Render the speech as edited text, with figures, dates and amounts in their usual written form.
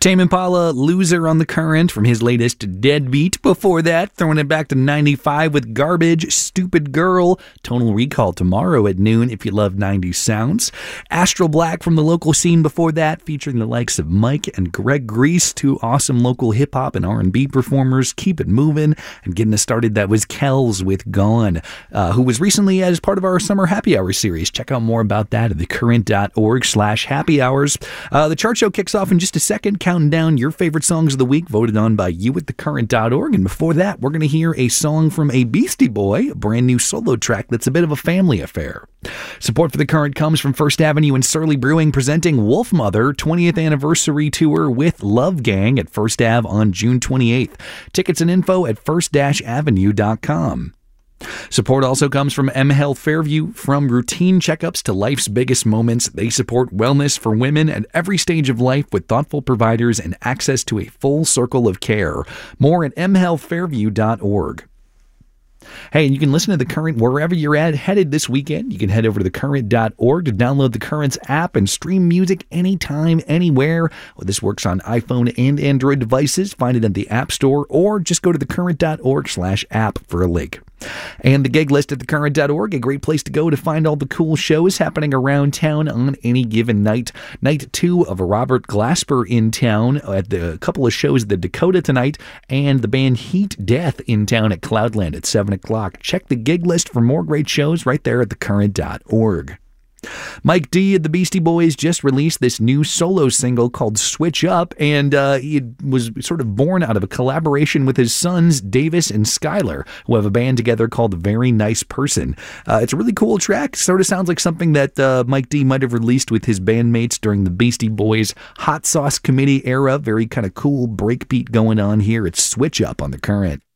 Tame Impala, Loser on the Current from his latest Deadbeat. Before that, throwing it back to 95 with Garbage, Stupid Girl. Tonal Recall tomorrow at noon if you love 90s sounds. Astral Black from the local scene before that, featuring the likes of Mike and Greg Grease, two awesome local hip-hop and R&B performers. Keep it moving. And getting us started, that was Kells with Gone, who was recently as part of our Summer Happy Hour series. Check out more about that at thecurrent.org/happy hours. The chart show kicks off in just a second, counting down your favorite songs of the week voted on by you at thecurrent.org. And before that, we're going to hear a song from a Beastie Boy, a brand new solo track that's a bit of a family affair. Support for The Current comes from First Avenue and Surly Brewing, presenting Wolf Mother 20th Anniversary Tour with Love Gang at First Ave on June 28th. Tickets and info at first-avenue.com. Support also comes from M Health Fairview. From routine checkups to life's biggest moments, they support wellness for women at every stage of life with thoughtful providers and access to a full circle of care. More at mhealthfairview.org. Hey, and you can listen to The Current wherever you're headed this weekend. You can head over to thecurrent.org to download The Current's app and stream music anytime, anywhere. Well, this works on iPhone and Android devices. Find it at the App Store or just go to thecurrent.org/app for a link. And the gig list at thecurrent.org, a great place to go to find all the cool shows happening around town on any given night. Night 2 of Robert Glasper in town at the couple of shows at the Dakota tonight, and the band Heat Death in town at Cloudland at 7 o'clock. Check the gig list for more great shows right there at thecurrent.org. Mike D of the Beastie Boys just released this new solo single called Switch Up, and it was sort of born out of a collaboration with his sons Davis and Skylar, who have a band together called Very Nice Person. It's a really cool track. Sort of sounds like something that Mike D might have released with his bandmates during the Beastie Boys Hot Sauce Committee era. Very kind of cool breakbeat going on here. It's Switch Up on The Current.